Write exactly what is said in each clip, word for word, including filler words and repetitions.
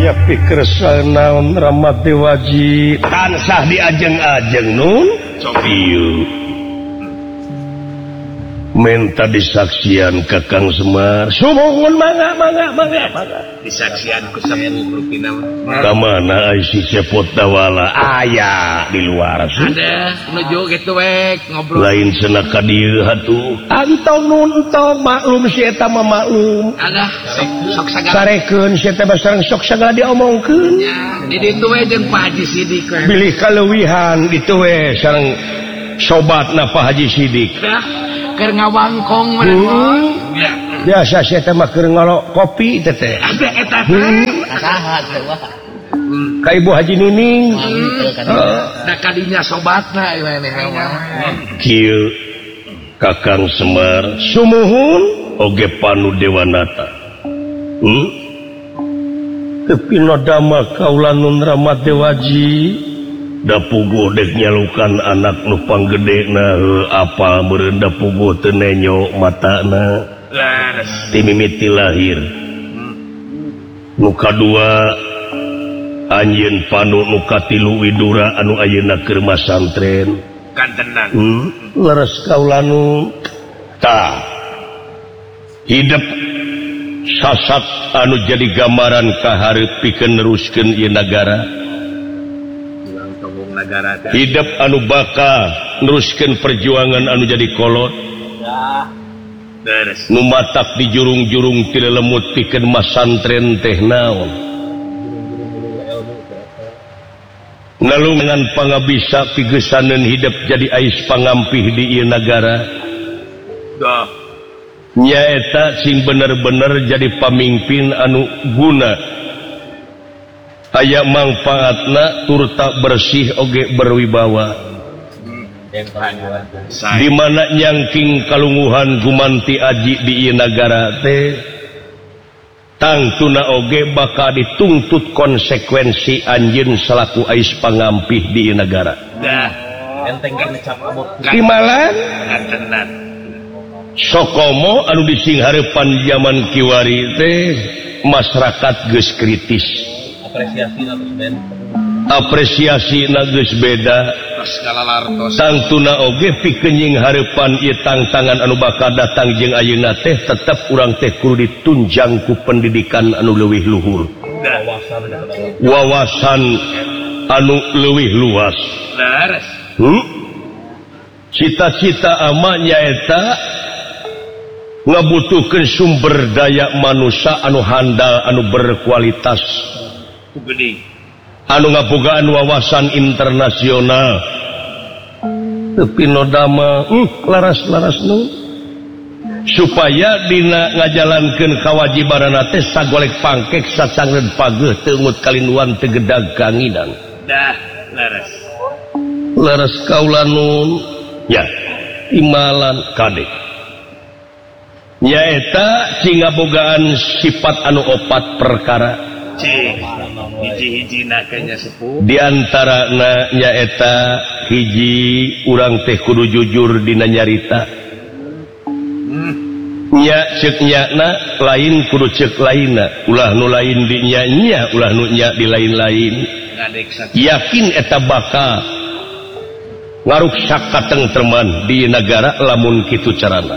supaya pikir naon Ramat Dewaji tansah diajeng-ajeng nun minta disaksian Kakang Semar sumuhun mangga mangga mangga mangga disaksian ku sepuh rupina kamana ai si Cepot Dawala aya di luar ada nuju gitu wek ngobrol lain cenah ka dieu hatuh antong nun entong maklum si eta mah maklum ada sok sagala sarekeun si eta basareng sok sagala diomongkeun nya di ditu we jeung Pak Haji Sidik we bilih kaleuwihan ditu we sareng sobatna Pak Haji Sidik keur ngawangkong meureun hmm. biasa si eta mah keur ngalok kopi teh teh ada eta saha wah ka Ibu Haji Nining da kadinya sobatna we kieu Kakang Semar sumuhun oge Panu Dewanata hmm tapi nodama kaula nun Ramat Dewaji da puguh dek nyalukan anak nu panggedena heuh apa meureun da puguh teu nenyo matana ti mimiti lahir nu kadua anjeun Panu nu katilu Widura anu ayeuna keur masantren kantenan hmm, leres kaula nu tah hidup sasat anu jadi gambaran kahareup pikeun neruskeun ieu nagara hidup anu bakal neruskeun perjuangan anu jadi kolot nu matak di jurung-jurung ti lelemut pikeun masantren teh naon nalungan pangabisa pigesaneun hidup jadi ais pangampih di ieu nagara nyaeta sing bener-bener jadi pamimpin anu guna aya mangfaatna turta bersih oge berwibawa di mana nyangking kalungguhan gumanti aji di ieu nagara teh tangtuna oge bakal dituntut konsekuensi anjeun salaku ais pangampih di ieu nagara enteng kana cap abot timalan sokomo anu disinghareupan zaman kiwari teh masyarakat geus kritis apresiasi na terus ben apresiasi na geus beda skala lartos tangtuna oge pikeun nying hareupan ieu tantangan anu bakal datang jeung ayeuna teh tetep urang teh kudu ditunjang ku pendidikan anu leuwih luhur wawasan anu leuwih luas laras hmm? cita-cita ama nyaeta ngabutuhkeun sumber daya manusia anu handal anu berkualitas gede anu ngabogaan wawasan internasional tapi nodama uh, laras-laras nu supaya dina ngajalankeun kawajibanana teh sagolek pangkek sacangreud pageuh teu ngut kalinduan teu gedag kangidan dah laras laras kaula nun ya imalan kadek nyaeta cing ngabogaan sifat anu opat perkara hiji-hiji nakanya sepuh di antarana nyaeta hiji urang teh kudu jujur dina nyarita nya ceuk nyana lain kudu ceuk lainna ulah nu lain di nya nya ulah nu nya di lain-lain yakin eta bakal ngaruksak katengtreman di negara lamun kitu carana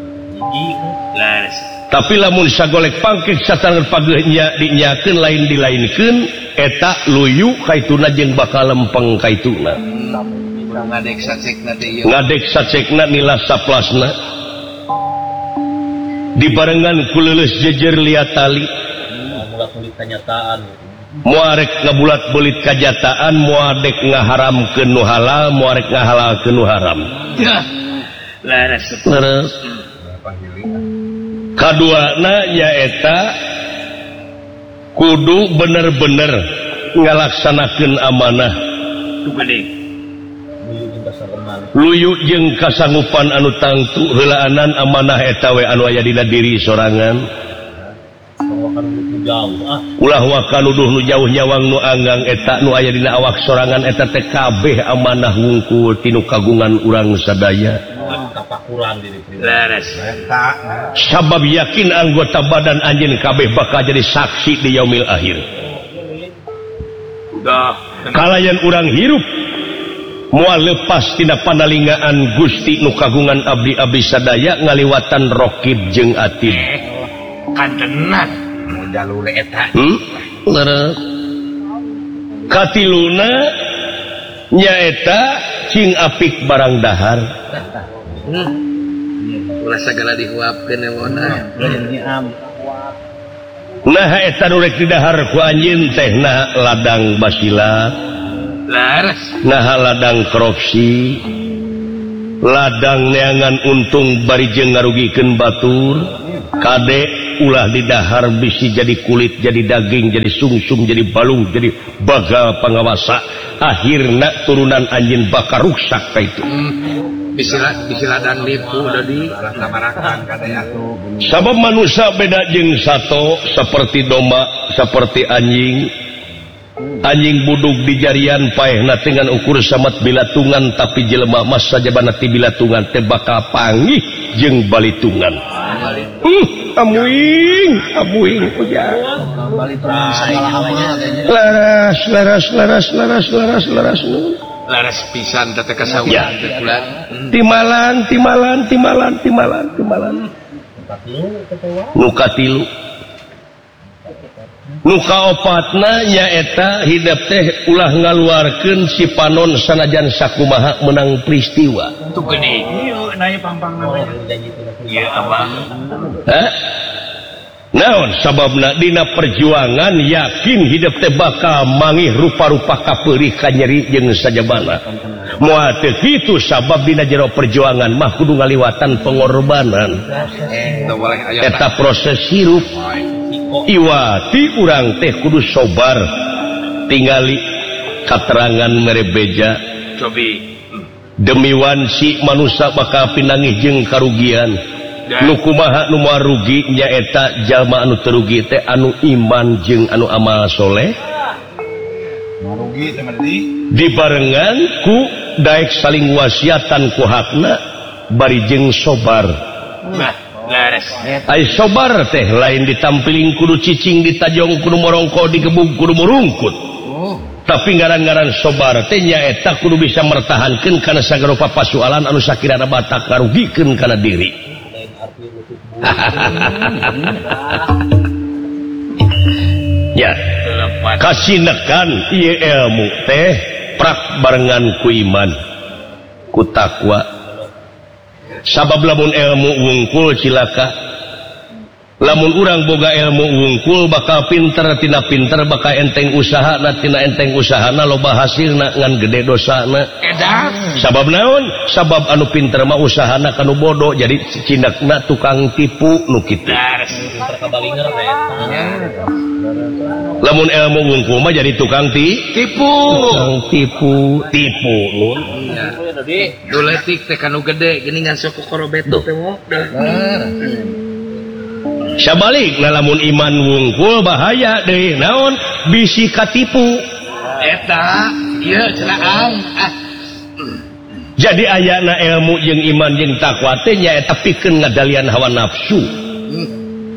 tapi lamun sagolek pangkek satangan pageuhnya dinyakeun lain dilainkeun eta luyu kaituna jeung bakal lempeng kaituna ngadek sacekna teh ieu ngadek sacekna nila saplasna dibarengan ku leuleus jejer liat tali mulat bulit kenyataan muarek ngabulat bulit kajataan muadek ngaharamkeun nu halal muarek ngahalalkeun nu haram laras laras kaduana nyaeta kudu bener-bener ngalaksanakeun amanah tu gede luyu jeung kasanggupan anu tangtu heulaanan amanah eta we anu aya dina diri sorangan ulah wakan nuduh nu jauh nyawang nu anggang eta nu aya dina awak sorangan eta teh kabeh amanah wungkul tinu kagungan urang sadaya kapakuran diri laras sabab yakin anggota badan anjeun kabeh bakal jadi saksi di yaumil akhir kalayan urang hirup moal lepas tina panalingaan Gusti nu kagungan abdi-abdi sadaya ngaliwatan Rokib jeung Atid kantenan jalur eta hmm? leres katiluna nyaeta cing apik barang dahar hmm. ulah sagala dihuapkeun emona nah eta nu rek didahar ku anjeun teh nah ladang basilat laras nah ladang korupsi ladang neangan untung bari jeung ngarugikeun batur kade ulah didahar bisi jadi kulit jadi daging jadi sungsum jadi balung jadi bagal pangawasa akhirna turunan anjeun bakal rusak ka itu hmm. bisilat bisiladan lipu jadi lamarakan kade atuh sabab manusia beda jeung sato seperti domba seperti anjing anjing budug di jarian paehna dengan ukur samat bilatungan tapi jelema mas sajabana ti bilatungan teh bakal panggih jeung balitungan uh, amuing amuing ujang laras laras laras laras laras laras laras pisan teh kasawuran teh bulan timalan timalan timalan timalan timalan nu katilu nu kaopatna nyaeta hidup teh ulah ngaluarkeun si panon sanajan sakumaha menang peristiwa tuh gede ieu naya pampangna ieu abang hah naon sababna dina perjuangan yakin hidup teh bakal mangih rupa-rupa kapeurih ka nyeri jeung sajabana moal teu kitu sabab dina jero perjuangan mah kudu ngaliwatan pengorbanan eta proses hirup iwati urang teh kudu sobar tingali katerangan merebeja cobi demi wansi manusia bakal pinangih jeung karugian nu kumaha nu moal rugi nyaeta jalma anu terugi teh anu iman jeung anu amal soleh marugi teh berarti dibarengan ku daek saling wasiatan ku hakna bari jeung sobar nah laras ai sobar teh lain ditampiling kudu cicing ditajong kudu morongko digebug kudu murungkut oh. Tapi ngaran-ngaran sobar teh nyaeta kudu bisa mertahankeun kana sagarupa pasualan anu sakirana batak ngarugikeun kana diri ya kasinekan ieu ilmu teh prak barengan ku iman ku takwa sabab lamun ilmu wungkul cilaka lamun urang boga ilmu wungkul bakal pinter tina pinter bakal enteng usahana tina enteng usahana loba hasilna ngan gede dosana edan sabab naon sabab anu pinter mah usahana kanu bodoh jadi cindakna tukang tipu nu kitu pinter kabalinger teh lamun ilmu wungkul mah jadi tukang ti tipu tukang tipu tipu nun iya doletik teh kanu gede geuningan sok korobeto teh moh sabalik lamun iman wungkul bahaya deui naon bisi katipu eta ieu celaan ah jadi ayana ilmu jeung iman jeung takwa teh nyaeta pikeun ngadalian hawa nafsu hmm.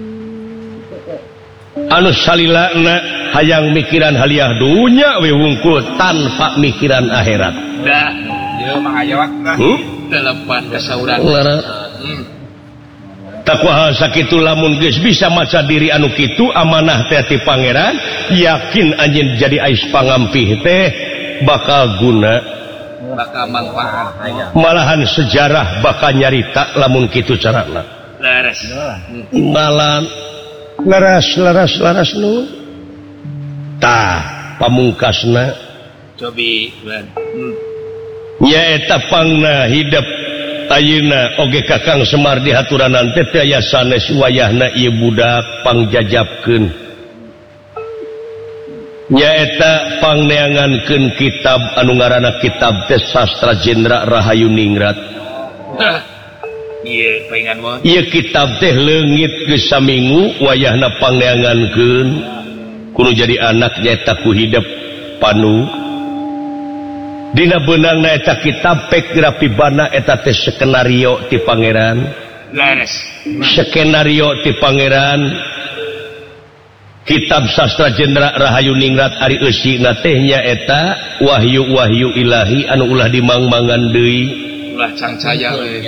anu salilana hayang mikiran haliah dunya we wungkul tanpa mikiran akhirat da ieu mah hayawak tah hmm? Dalapan kasauran hmm. takwa sakitu lamun geus bisa maca diri anu kitu amanah teh ti pangeran yakin anjeun jadi ais pangampih teh bakal guna bakal manfaat malahan sejarah bakal nyarita lamun kitu carana laras imbalan laras laras laras nu tah pamungkasna cobi hmm. nyaeta pangna hidup ayeuna oge Kakang Semar dihaturanan teh aya sanes wayahna ieu budak pangjajabkeun nyaeta pangneangankeun kitab anu ngaranna kitab teh Sastra Jendra Rahayu Ningrat ieu paingan mah ieu kitab teh leungit geus saminggu wayahna pangneangankeun kudu jadi anak nyaeta ku hidup panu dina beunangna eta kitab pek grafibana eta teh skenario ti pangeran laras skenario ti pangeran kitab sastra Jenderal Rahayu Ningrat Ari Eusi na tehnya eta wahyu-wahyu ilahi anu ulah dimangmangan deui ulah cangcaya we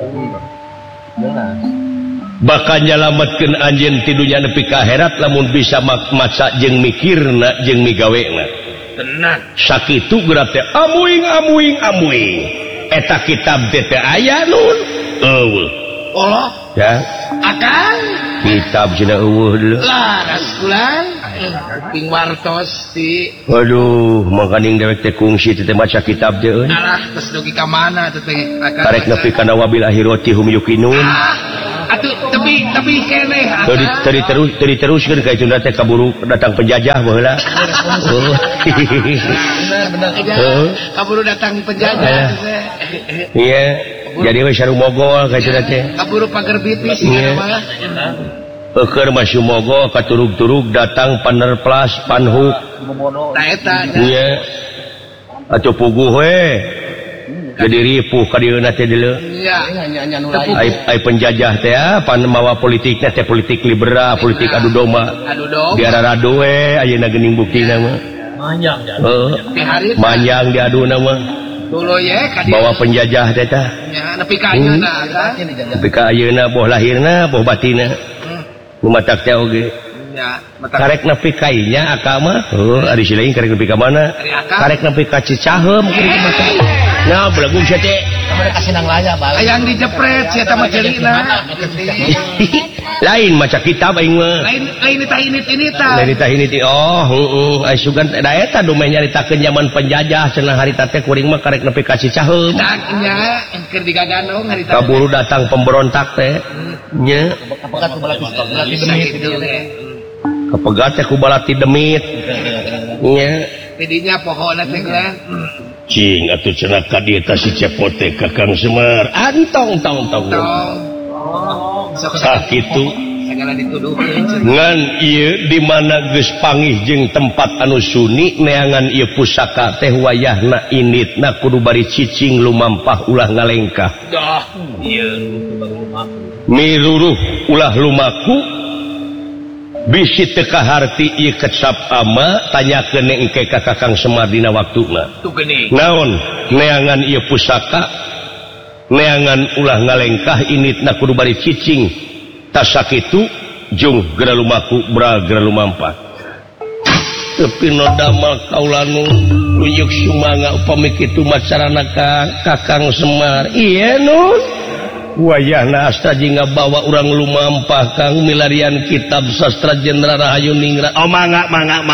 bakal nyalametkeun anjeun ti dunya nepi ka akhirat lamun bisa maca jeung mikirna jeung migawena tenang sakitu geura teh amuing amuing amuing eta kitab teh teh aya nun eueuh Allah ya akan kitab cenah eueuh deuleu laras ulang ping wartos ti waduh mangkaning dewek teh kungsi teh maca kitab teh euy alah tos dugi ka mana teh teh akan karek nepi kana wabil akhirati hum yuqinun atuh tapi tapi keneh tadi tadi terus tadi teruskeun ka itu teh kaburu datang penjajah baheula oh benar benar kaburu datang penjajah iya jadi we saru mogol ka itu teh kaburu pager bipis mah Eker masih mogol katurug-turug datang panerplas panhuk ta eta iya atuh puguh we jadi ripuh ka dieu na teh deuleu iya ai ai penjajah teh pan mawa politikna teh politik liberal politik adu domba adu domba diararadu we ayeuna geuning buktina mah manjang heeh manjang diaduna mah dulu ye ka dieu bawa penjajah teh tah nya nepi ka ayeuna kan nepi ka ayeuna boh lahirna boh batina nu matak teh oge nya karek nepi ka inya aka mah heuh ari sileung karek nepi ka mana karek nepi ka Cicaheum kuring mata nah belagung sia teh kamari ka Sindang Laya balik hayang dijepret sia teh mah jelina lain maca kitab aing mah lain lain tah ini ini tah lain tah ini oh heeh ai sugan da eta do meh nyaritakeun zaman penjajah cenah harita teh kuring mah karek nepi ka Cicaheum nya keur digaganong harita kaburu datang pemberontak teh nya kapegat ku balati demit kapegat teh ku balati demit nya tidinya pohonna teh geus cing atuh cenah ka dieu teh si Cepot teh Kakang Semar antong tong tong sakitu segala dituduhkeun ngan ieu di mana geus panggih jeung tempat anu suni neangan ieu pusaka teh wayahna initna kudu bari cicing lumampah ulah ngalengkah dah ieu lumaku miruruh ulah lumaku bisi teu kaharti ieu kecap ama tanyakeun engke ka Kakang Semar dina waktuna tu geuning naon neangan ieu pusaka neangan ulah ngalengkah initna kudu bari cicing tas sakitu jung geura lumaku bra geura lumampah tapi no damel kaula nu uyuk sumanga upami kitu macarana ka Kakang Semar ieu nun wayahna asta jingga bawa urang lumampah kang milarian kitab sastra Jenderal Rahayu Ningrat oh mangga mangga